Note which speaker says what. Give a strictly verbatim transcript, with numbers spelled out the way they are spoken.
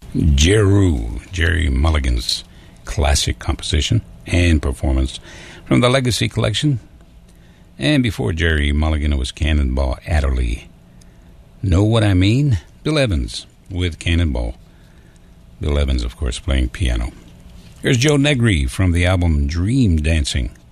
Speaker 1: Jeru, Jerry Mulligan's classic composition and performance from the Legacy Collection. And before Jerry Mulligan, it was Cannonball Adderley. Know What I Mean? Bill Evans with Cannonball. Bill Evans, of course, playing piano. Here's Joe Negri from the album Dream Dancing.